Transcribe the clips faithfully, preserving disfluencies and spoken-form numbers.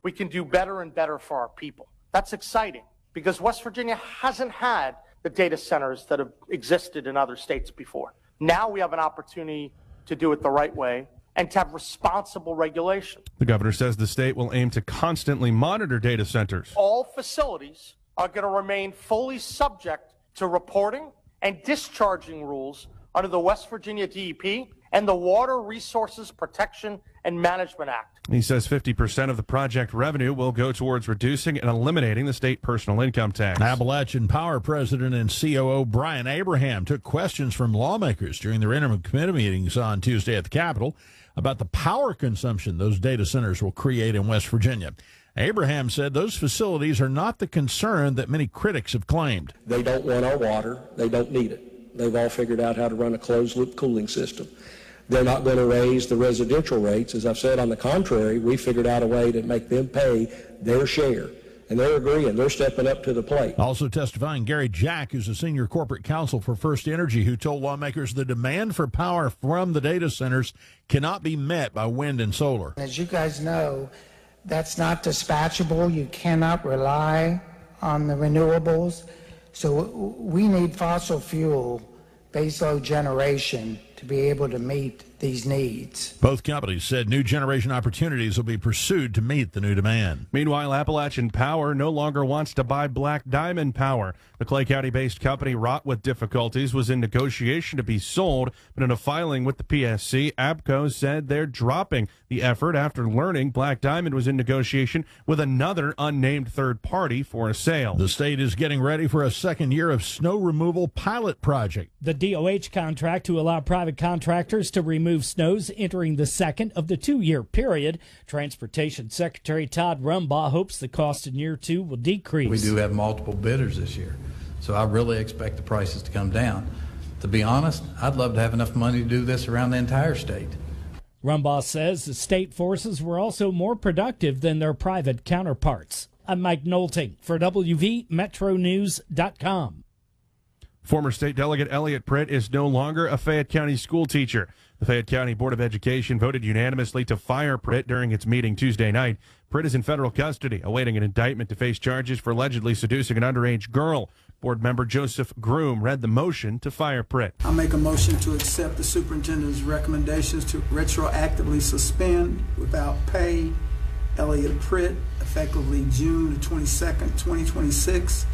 we can do better and better for our people. That's exciting because West Virginia hasn't had the data centers that have existed in other states before. Now we have an opportunity to do it the right way and to have responsible regulation. The governor says the state will aim to constantly monitor data centers. All facilities are going to remain fully subject to reporting and discharging rules under the West Virginia D E P and the Water Resources Protection and Management Act. He says fifty percent of the project revenue will go towards reducing and eliminating the state personal income tax. Appalachian Power President and C O O Brian Abraham took questions from lawmakers during their interim committee meetings on Tuesday at the Capitol about the power consumption those data centers will create in West Virginia. Abraham said those facilities are not the concern that many critics have claimed. They don't want our water. They don't need it. They've all figured out how to run a closed-loop cooling system. They're not going to raise the residential rates. As I've said, on the contrary, we figured out a way to make them pay their share. And they're agreeing. They're stepping up to the plate. Also testifying, Gary Jack, who's a senior corporate counsel for First Energy, who told lawmakers the demand for power from the data centers cannot be met by wind and solar. As you guys know, that's not dispatchable. You cannot rely on the renewables. So we need fossil fuel baseload generation to be able to meet these needs. Both companies said new generation opportunities will be pursued to meet the new demand. Meanwhile, Appalachian Power no longer wants to buy Black Diamond Power. The Clay County-based company, wrought with difficulties, was in negotiation to be sold, but in a filing with the P S C, APCO said they're dropping the effort after learning Black Diamond was in negotiation with another unnamed third party for a sale. The state is getting ready for a second year of snow removal pilot project. The D O H contract to allow private contractors to remove snows entering the second of the two-year period. Transportation Secretary Todd Rumbaugh hopes the cost in year two will decrease. We do have multiple bidders this year, so I really expect the prices to come down. To be honest, I'd love to have enough money to do this around the entire state. Rumbaugh says the state forces were also more productive than their private counterparts. I'm Mike Nolting for W V Metro News dot com. Former state delegate Elliot Pritt is no longer a Fayette County school teacher. The Fayette County Board of Education voted unanimously to fire Pritt during its meeting Tuesday night. Pritt is in federal custody, awaiting an indictment to face charges for allegedly seducing an underage girl. Board member Joseph Groom read the motion to fire Pritt. I'll make a motion to accept the superintendent's recommendations to retroactively suspend without pay Elliot Pritt effectively June the twenty-second, twenty twenty-six,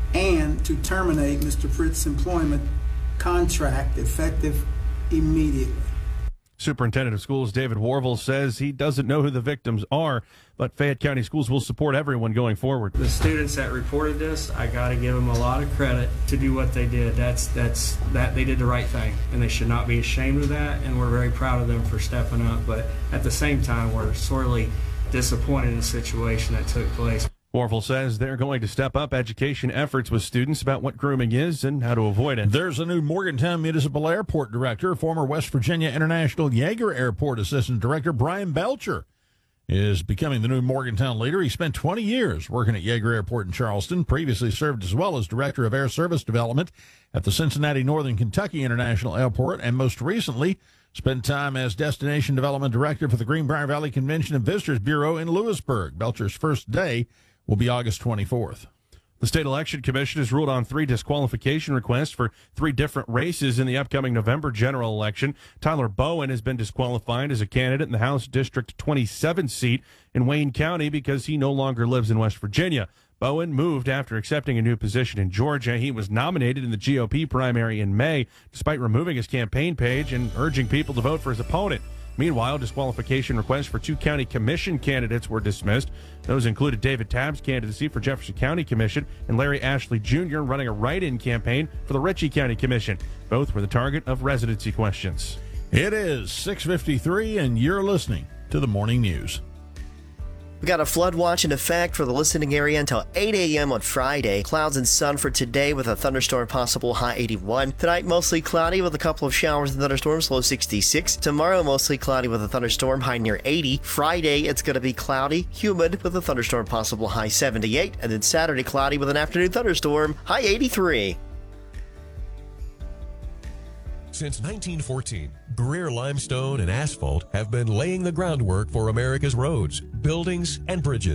and to terminate Mister Pritt's employment contract effective immediately. Superintendent of Schools David Warvel says he doesn't know who the victims are, but Fayette County Schools will support everyone going forward. The students that reported this, I got to give them a lot of credit to do what they did. That's that's that they did the right thing, and they should not be ashamed of that, and we're very proud of them for stepping up. But at the same time, we're sorely disappointed in the situation that took place. Warvel says they're going to step up education efforts with students about what grooming is and how to avoid it. There's a new Morgantown Municipal Airport Director. Former West Virginia International Yeager Airport Assistant Director Brian Belcher is becoming the new Morgantown leader. He spent twenty years working at Yeager Airport in Charleston, previously served as well as Director of Air Service Development at the Cincinnati Northern Kentucky International Airport, and most recently spent time as Destination Development Director for the Greenbrier Valley Convention and Visitors Bureau in Lewisburg. Belcher's first day will be August twenty-fourth. The State Election Commission has ruled on three disqualification requests for three different races in the upcoming November general election. Tyler Bowen has been disqualified as a candidate in the House District twenty-seven seat in Wayne County because he no longer lives in West Virginia. Bowen moved after accepting a new position in Georgia. He was nominated in the G O P primary in May, despite removing his campaign page and urging people to vote for his opponent. Meanwhile, disqualification requests for two county commission candidates were dismissed. Those included David Tabb's candidacy for Jefferson County Commission and Larry Ashley Junior running a write-in campaign for the Ritchie County Commission. Both were the target of residency questions. It is six fifty-three, and you're listening to the Morning News. We got a flood watch in effect for the listening area until eight a.m. on Friday. Clouds and sun for today with a thunderstorm possible, high eighty-one. Tonight, mostly cloudy with a couple of showers and thunderstorms, low sixty-six. Tomorrow, mostly cloudy with a thunderstorm, high near eighty. Friday, it's going to be cloudy, humid with a thunderstorm possible, high seventy-eight. And then Saturday, cloudy with an afternoon thunderstorm, high eighty-three. Since nineteen fourteen, Greer Limestone and Asphalt have been laying the groundwork for America's roads, buildings, and bridges.